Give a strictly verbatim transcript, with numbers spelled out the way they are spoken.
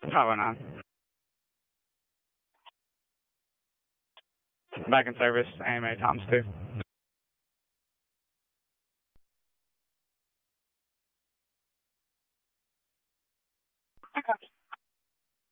Probably not. Back in service, A M A times two.